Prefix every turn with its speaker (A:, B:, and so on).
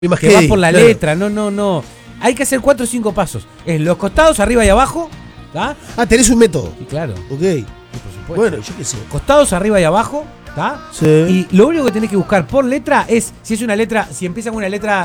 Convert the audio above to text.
A: que va por la letra. No. Hay que hacer 4 o 5 pasos. Es los costados, arriba y abajo. ¿Tá?
B: Ah, tenés un método.
A: Y claro.
B: Ok.
A: Por supuesto.
B: Bueno, yo qué sé.
A: Costados, arriba y abajo. ¿Tá?
B: Sí.
A: Y lo único que tenés que buscar por letra es si es una letra, si empieza con una letra